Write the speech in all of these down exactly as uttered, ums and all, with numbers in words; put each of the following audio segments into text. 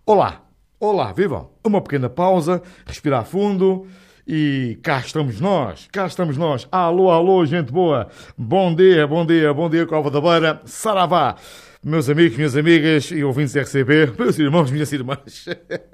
Olá, olá, vivam! Uma pequena pausa, respirar fundo e cá estamos nós, cá estamos nós. Alô, alô, gente boa! Bom dia, bom dia, bom dia, Cova da Beira, saravá! Meus amigos, minhas amigas e ouvintes da R C B, meus irmãos, minhas irmãs,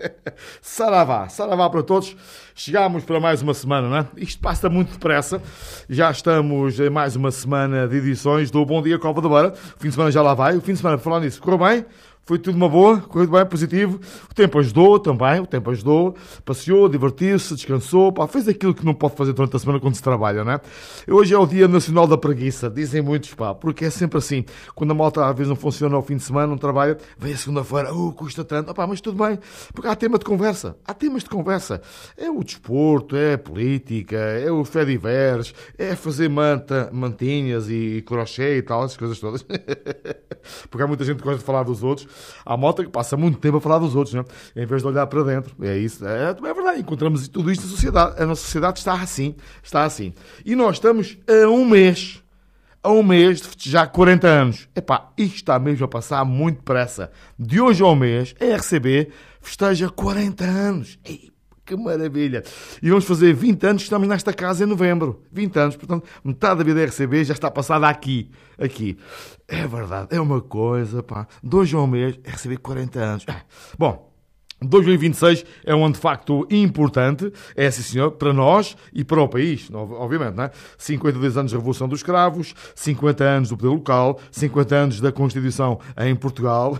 saravá, saravá para todos. Chegámos para mais uma semana, não é? Isto passa muito depressa. Já estamos em mais uma semana de edições do Bom Dia Cova da Beira. O fim de semana já lá vai. O fim de semana, por falar nisso, correu bem? Foi tudo uma boa, correu bem, positivo. O tempo ajudou também, o tempo ajudou. Passeou, divertiu-se, descansou. Pá, fez aquilo que não pode fazer durante a semana quando se trabalha, não é? Hoje é o Dia Nacional da Preguiça, dizem muitos, pá, porque é sempre assim. Quando a malta às vezes não funciona ao fim de semana, não trabalha, vem a segunda-feira, uh, custa tanto. Pá, mas tudo bem, porque há tema de conversa. Há temas de conversa. É o desporto, é a política, é o fediveres, é fazer manta, mantinhas e crochê e tal, essas coisas todas. Porque há muita gente que gosta de falar dos outros. Há malta que passa muito tempo a falar dos outros, não é? Em vez de olhar para dentro. É isso. É, é verdade. Encontramos tudo isto na sociedade. A nossa sociedade está assim. Está assim. E nós estamos a um mês. A um mês de festejar quarenta anos. Epá, isto está mesmo a passar muito depressa. De hoje ao mês, a R C B festeja quarenta anos. Ei, que maravilha. E vamos fazer vinte anos que estamos nesta casa em novembro. vinte anos. Portanto, metade da vida da R C B já está passada aqui. Aqui. É verdade. É uma coisa, pá. De hoje ao mês, R C B quarenta anos. Bom. dois mil e vinte e seis é um ano de facto importante, é sim senhor, para nós e para o país, obviamente, não é? cinquenta e dois anos da Revolução dos Cravos, cinquenta anos do poder local, cinquenta anos da Constituição em Portugal,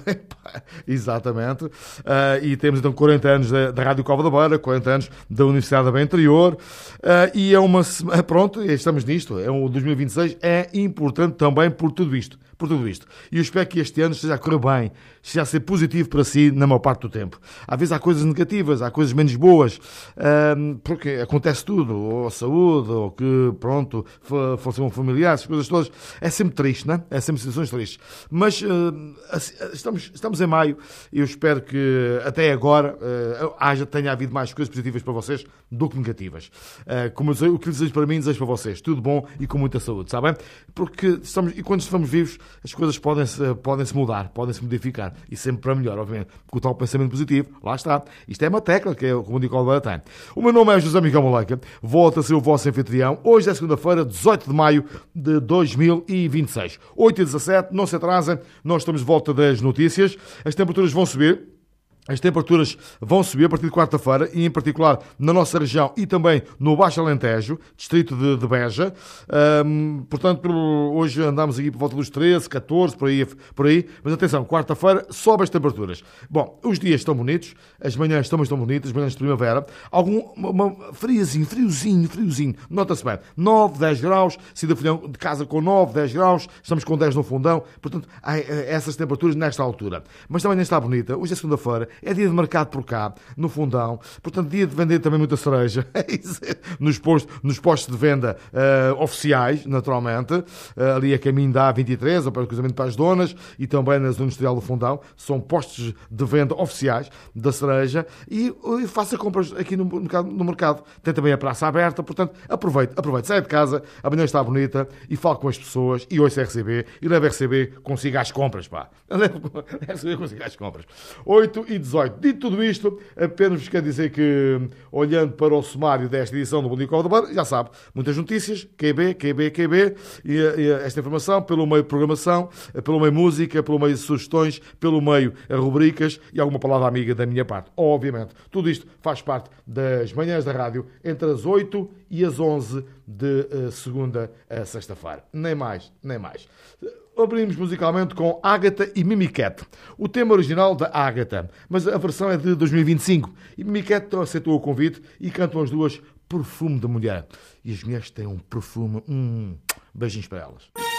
exatamente, uh, e temos então quarenta anos da, da Rádio Cova da Beira, quarenta anos da Universidade da Beira Interior, uh, e é uma, pronto, estamos nisto, é um dois mil e vinte e seis é importante também por tudo isto. Por tudo isto. E eu espero que este ano esteja a correr bem, esteja a ser positivo para si na maior parte do tempo. Às vezes há coisas negativas, há coisas menos boas, um, porque acontece tudo, ou a saúde, ou que, pronto, faleceu familiares, coisas todas. É sempre triste, não é? É sempre situações tristes. Mas uh, estamos, estamos em maio e eu espero que até agora uh, haja, tenha havido mais coisas positivas para vocês do que negativas. Uh, como eu desejo, o que desejo para mim, desejo para vocês. Tudo bom e com muita saúde, sabem? Porque estamos, e quando estamos vivos, as coisas podem-se podem -se mudar, podem-se modificar. E sempre para melhor, obviamente. Porque o tal pensamento positivo, lá está. Isto é uma tecla que é o Comando Cova tem. O meu nome é José Miguel Moleca. Volto a ser o vosso anfitrião. Hoje é segunda-feira, dezoito de maio de dois mil e vinte e seis. oito e dezassete, não se atrasem. Nós estamos de volta das notícias. As temperaturas vão subir. As temperaturas vão subir a partir de quarta-feira e, em particular, na nossa região e também no Baixo Alentejo, distrito de, de Beja. Um, portanto, hoje andamos aqui por volta dos treze, catorze, por aí, por aí. Mas atenção, quarta-feira sobe as temperaturas. Bom, os dias estão bonitos, as manhãs estão, estão bonitas, as manhãs de primavera. Algum uma, uma, friozinho, friozinho, friozinho. Nota-se bem. nove, dez graus, saída de casa com nove, dez graus, estamos com dez no fundão. Portanto, há essas temperaturas nesta altura. Mas também está bonita. Hoje é segunda-feira. É dia de mercado por cá, no fundão. Portanto, dia de vender também muita cereja. nos, postos, nos postos de venda uh, oficiais, naturalmente. Uh, ali a caminho da A vinte e três, ou para o cruzamento para as donas, e também na zona industrial do fundão. São postos de venda oficiais da cereja. E, e faça compras aqui no mercado, no mercado. Tem também a praça aberta. Portanto, aproveite, aproveite. Saia de casa, a manhã está bonita, e fale com as pessoas, e ouça a R C B, e leve a R C B consigo às compras, pá. Leve a R C B consigo às compras. oito e dezoito. Dito tudo isto, apenas vos quero dizer que, olhando para o sumário desta edição do Bom Dia Cova da Beira, já sabe, muitas notícias, Q B, Q B, Q B, e, e esta informação pelo meio de programação, pelo meio música, pelo meio de sugestões, pelo meio rubricas e alguma palavra amiga da minha parte. Obviamente, tudo isto faz parte das manhãs da rádio entre as oito e as onze de uh, segunda a sexta-feira. Nem mais, nem mais. Abrimos musicalmente com Ágata e Mimiquete. O tema original da Ágata, mas a versão é de dois mil e vinte e cinco. E Mimiquete aceitou o convite e cantam as duas Perfume da Mulher. E as mulheres têm um perfume... Hum, beijinhos para elas.